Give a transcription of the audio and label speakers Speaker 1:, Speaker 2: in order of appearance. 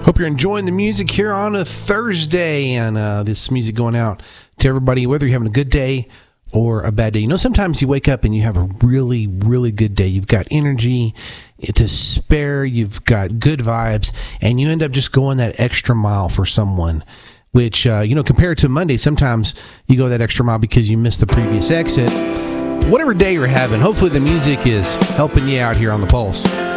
Speaker 1: Hope you're enjoying the music here on a Thursday, and this music going out to everybody, whether you're having a good day or a bad day. You know, sometimes you wake up and you have a really, really good day. You've got energy to spare, you've got good vibes, and you end up just going that extra mile for someone, which, compared to Monday, sometimes you go that extra mile because you missed the previous exit. Whatever day you're having, hopefully the music is helping you out here on The Pulse.